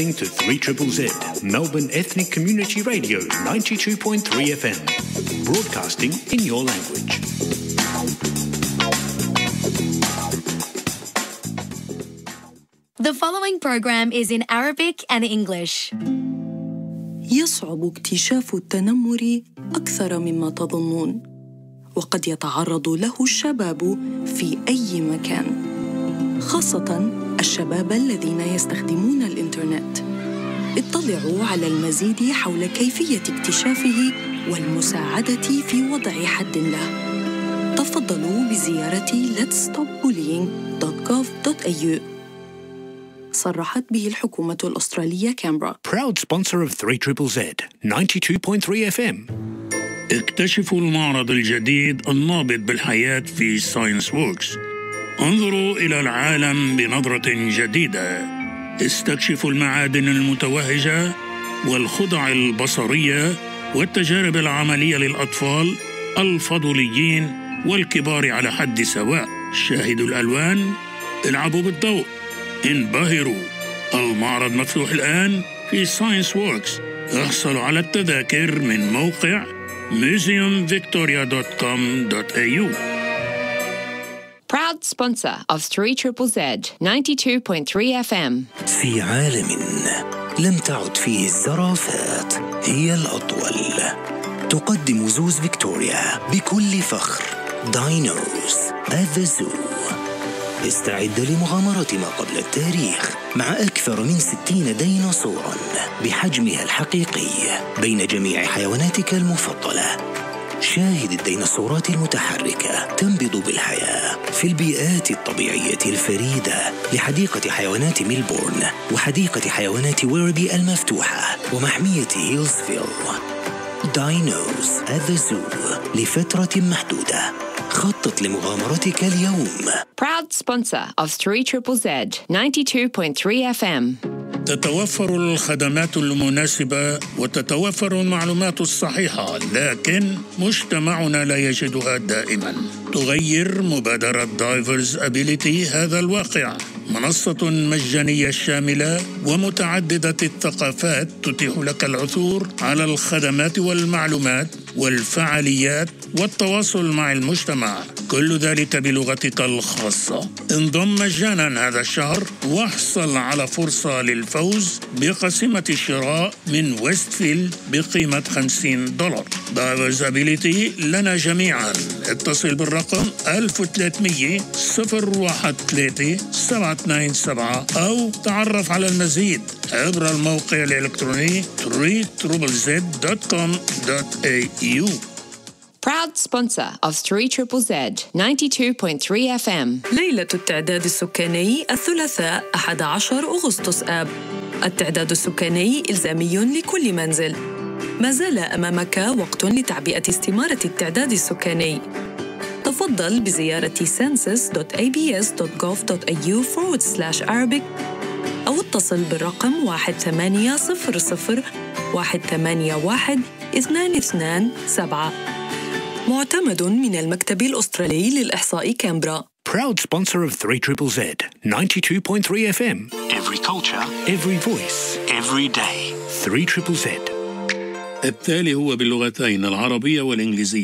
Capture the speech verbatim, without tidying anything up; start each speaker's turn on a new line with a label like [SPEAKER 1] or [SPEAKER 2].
[SPEAKER 1] listening to three Z Z Z, Melbourne Ethnic Community Radio ninety-two point three F M, broadcasting in your language.
[SPEAKER 2] The following program is in Arabic and English.
[SPEAKER 3] يصعب اكتشاف التنمر أكثر مما تظنون، وقد يتعرض له الشباب في أي مكان، خاصة الشباب الذين يستخدمون الإنترنت. اطلعوا على المزيد حول كيفية اكتشافه والمساعدة في وضع حد له. تفضلوا بزيارة lets stop bullying dot gov dot a u. صرحت به الحكومة الأسترالية كامبرا.
[SPEAKER 1] Proud sponsor of three Z Z Z, ninety-two point three F M.
[SPEAKER 4] اكتشفوا المعرض الجديد النابض بالحياة في ساينس ووركس. انظروا إلى العالم بنظرة جديدة. استكشفوا المعادن المتوهجة والخدع البصرية والتجارب العملية للأطفال الفضوليين والكبار على حد سواء. شاهدوا الألوان، العبوا بالضوء، انبهروا. المعرض مفتوح الآن في ساينس ووركس. احصلوا على التذاكر من موقع museum victoria dot com dot a u.
[SPEAKER 5] Proud sponsor of three Z Z Z, ninety-two point three F M.
[SPEAKER 6] في عالم لم تعد فيه الزرافات هي الأطول، تقدم زوز فيكتوريا بكل فخر داينوز at the zoo. استعد لمغامرة ما قبل التاريخ مع أكثر من ستين ديناصوراً بحجمها الحقيقي بين جميع حيواناتك المفضلة. شاهد الديناصورات المتحركة تنبض بالحياة في البيئات الطبيعية الفريدة لحديقة حيوانات ميلبورن وحديقة حيوانات ويربي المفتوحة ومحمية هيلزفيل. داينوز at the zoo لفترة محدودة. خطط لمغامرتك اليوم.
[SPEAKER 5] Proud sponsor of three Z Z Z, ninety-two point three F M.
[SPEAKER 4] تتوفر الخدمات المناسبة وتتوفر المعلومات الصحيحة، لكن مجتمعنا لا يجدها دائما. تغير مبادرة دايفرز أبيليتي هذا الواقع. منصة مجانية شاملة ومتعددة الثقافات تتيح لك العثور على الخدمات والمعلومات والفعاليات والتواصل مع المجتمع، كل ذلك بلغتك الخاصة. انضم مجانا هذا الشهر واحصل على فرصة للفوز بقسيمة الشراء من ويستفيلد بقيمة خمسين دولار. دايفرزابيليتي لنا جميعا. اتصل بالرقم ألف وثلاثمية صفر واحد ثلاثة سبعة اثنين سبعة أو تعرف على المزيد عبر الموقع الإلكتروني three Z Z Z dot com dot a u.
[SPEAKER 5] Proud sponsor of three Z Z Z, ninety-two point three F M.
[SPEAKER 3] ليلة التعداد السكاني الثلاثاء أحد عشر أغسطس آب. التعداد السكاني إلزامي لكل منزل. ما زال أمامك وقت لتعبئة استمارة التعداد السكاني. تفضل بزيارة census dot a b s dot gov dot a u forward slash arabic أو اتصل بالرقم واحد ثمانية صفر صفر واحد ثمانية واحد اثنان اثنان سبعة. معتمد من المكتب الأسترالي للإحصاء كامبرا.
[SPEAKER 1] Proud sponsor of three Z Z Z, ninety-two point three F M.
[SPEAKER 6] Every culture,
[SPEAKER 1] Every voice,
[SPEAKER 6] every day.
[SPEAKER 1] three Z Z Z.
[SPEAKER 4] التالي هو باللغتين العربية والإنجليزية.